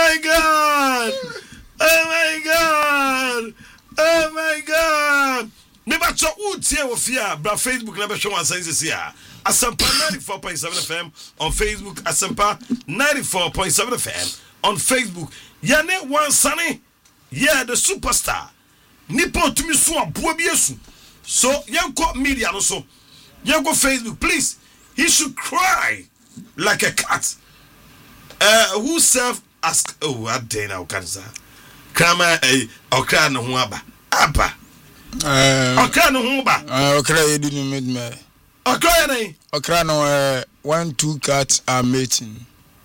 my God! Oh my God! Oh my God! Never talk wood here with fear, but Facebook never show us this year. Asampa 94.7 FM on Facebook. Asampa 94.7 FM on Facebook. Yane one sunny. Yeah, the superstar. Nipo to me so abobiesu. So yanko media no so. Yanko Facebook, please. He should cry like a cat. Who serve ask what day now cancer? Krama okra no ho aba. Aba. Okra no ho ba. Okra you didn't meet me. Okra na. Okra no 1-2 cats are mating.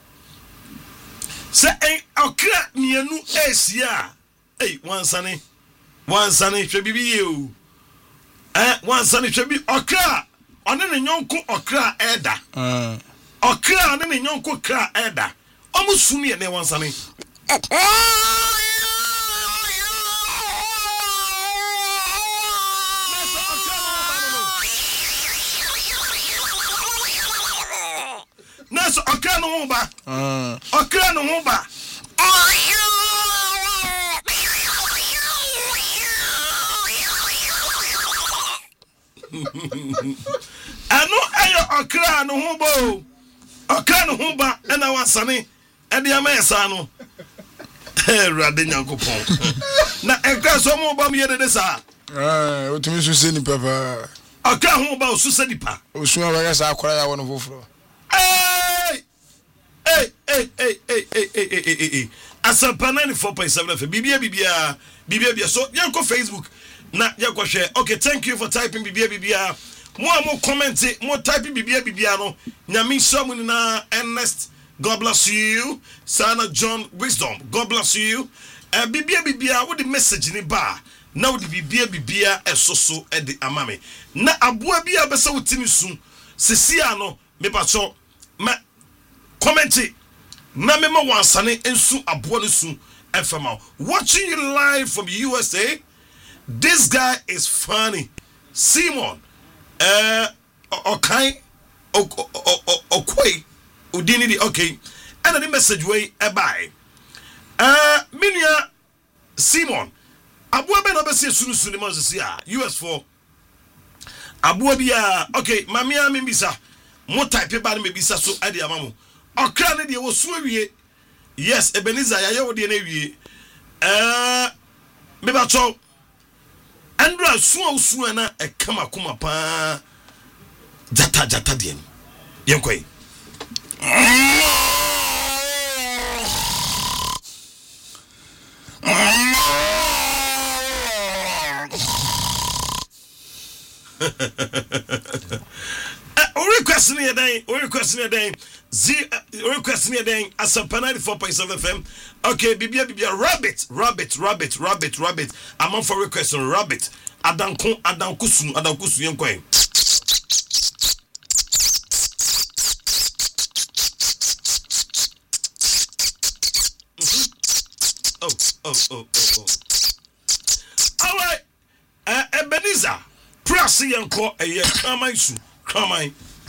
Say okra mienu esia. One sunny hwebi you. One sunny hwebi okra. One ne nyonko okra eda. Okra one ne nyonko kra eda. Omusumi e ne one sunny. Naso okra no ho ba. Okra no ho ba. Ano ayo okra no ho bo. Okra no ho ba na wansane e de amesa no. Rade nyankopon. Na ekra so mo ba me yede sa. Otumi so se ni papa. Okra ho ba so se ni pa. Osu wa sa akora ya wono foforo. Asampa 94.7 FM. Bibia. So yanko Facebook. Na yanko share. Okay, thank you for typing Bibia. Mo comment mo typing Bibia no. Nyami so mu na Ernest. God bless you. Sana John Wisdom. God bless you. Bibia what the message ni ba. Now the Bibia esoso e de amame. Na aboa bia besa wotimi su. Sesia no me pacho ma comment na me ma wansane ensu aboa no su efema. Watching you live from USA. This guy is funny. Simon okay udini di okay. And the message way bye. Minia Simon aboa be na be se sunu ni mo se US4 aboa bia okay mamia me bisa mo type ba na me bisa so ade amamu okra ne de wo so awie yes Ebenezer ya wo de na awie me ba cho andra so na e kama kuma pa jata dem yenkoi request me then request me then Asampa 94.7 FM. Okay, Bibia rabbit. I'm on for request on rabbit. Adankusu yenkoi. Oh. All right. Ebenezer, press yanko come on.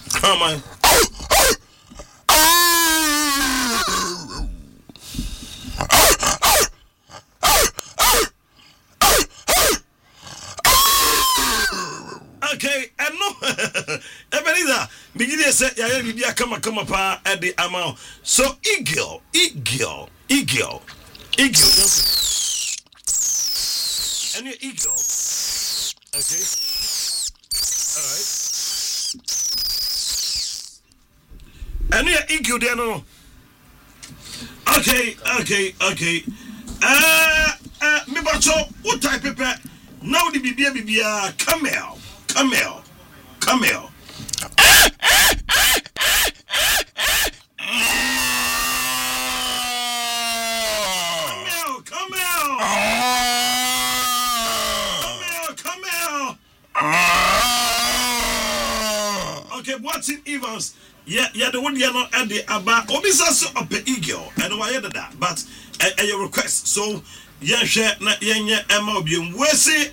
Okay, and no, Ebenezer, begin to say, "Yeah, you come up at the amount." So, eagle. And your eagle. Okay. All right. And your eagle there no. Okay. Me bacho, what type of paper? Now the bibia camel. Okay, what's in Evans? Yeah, the one you're not at the about Obisas up the eagle, and why that, but a request. So, yeah, share, MLB, where's it,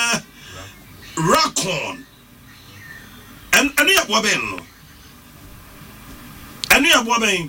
Raccoon, and any of Wabin.